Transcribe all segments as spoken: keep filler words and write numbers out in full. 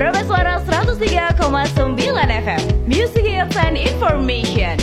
Suara seratus tiga koma sembilan F M, Music Hits and Information.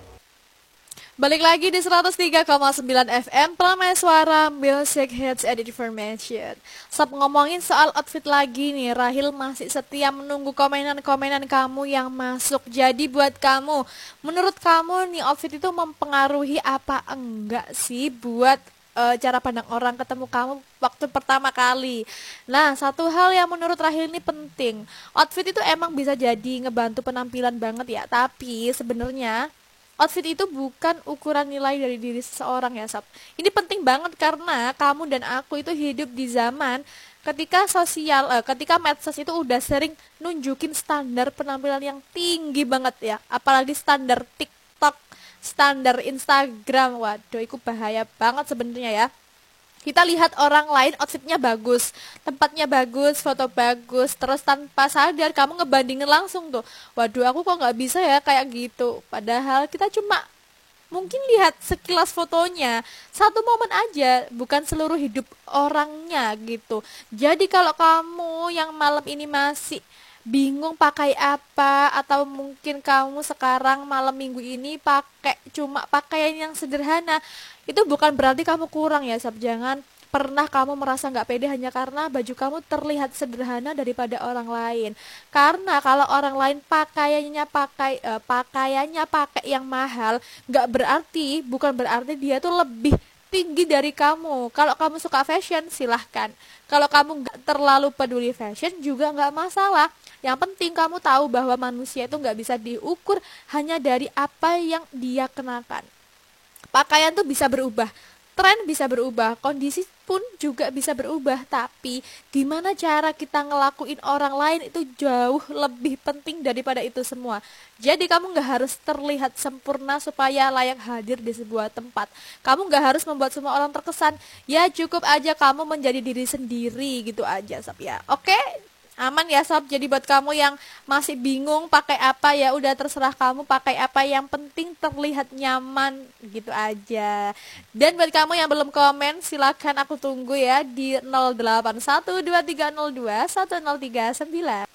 Balik lagi di seratus tiga koma sembilan F M, Suara Music Hits and Information. Sob, ngomongin soal outfit lagi nih, Rahil masih setia menunggu komenan-komenan kamu yang masuk. Jadi buat kamu, menurut kamu nih outfit itu mempengaruhi apa enggak sih buat uh, cara pandang orang ketemu kamu waktu pertama kali? Nah, satu hal yang menurut Rahil ini penting, outfit itu emang bisa jadi ngebantu penampilan banget ya, tapi sebenarnya outfit itu bukan ukuran nilai dari diri seseorang ya, Sob. Ini penting banget karena kamu dan aku itu hidup di zaman ketika sosial, eh, ketika medsos itu udah sering nunjukin standar penampilan yang tinggi banget ya. Apalagi standar TikTok, standar Instagram. Waduh, itu bahaya banget sebenarnya ya. Kita lihat orang lain outfitnya bagus, tempatnya bagus, foto bagus, terus tanpa sadar kamu ngebandingin langsung tuh. Waduh, aku kok nggak bisa ya kayak gitu. Padahal kita cuma mungkin lihat sekilas fotonya, satu momen aja, bukan seluruh hidup orangnya gitu. Jadi kalau kamu yang malam ini masih bingung pakai apa, atau mungkin kamu sekarang malam minggu ini pakai cuma pakaian yang sederhana, itu bukan berarti kamu kurang ya, Sob. Jangan pernah kamu merasa nggak pede hanya karena baju kamu terlihat sederhana daripada orang lain. Karena kalau orang lain pakaiannya pakai uh, pakaiannya pakai yang mahal, nggak berarti, bukan berarti dia tuh lebih tinggi dari kamu. Kalau kamu suka fashion, silahkan. Kalau kamu nggak terlalu peduli fashion juga nggak masalah. Yang penting kamu tahu bahwa manusia itu nggak bisa diukur hanya dari apa yang dia kenakan. Pakaian tuh bisa berubah, tren bisa berubah, kondisi pun juga bisa berubah. Tapi gimana cara kita ngelakuin orang lain itu jauh lebih penting daripada itu semua. Jadi kamu gak harus terlihat sempurna supaya layak hadir di sebuah tempat. Kamu gak harus membuat semua orang terkesan. Ya cukup aja kamu menjadi diri sendiri gitu aja, Sob ya. Oke? Aman ya, Sob. Jadi buat kamu yang masih bingung pakai apa, ya udah terserah kamu pakai apa, yang penting terlihat nyaman gitu aja. Dan buat kamu yang belum komen, silakan aku tunggu ya di nol delapan satu dua tiga nol dua satu nol tiga sembilan.